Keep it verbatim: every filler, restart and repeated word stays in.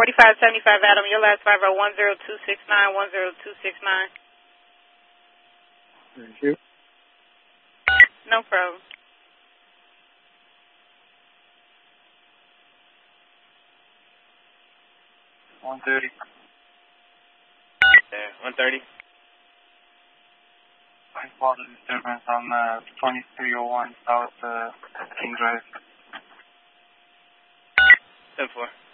forty-five seventy-five Adam, your last five are one zero two six nine, one zero two six nine. Thank you. No problem. one thirty. Yeah, one thirty. I saw the disturbance on uh, twenty-three oh one South uh, King Drive. ten four.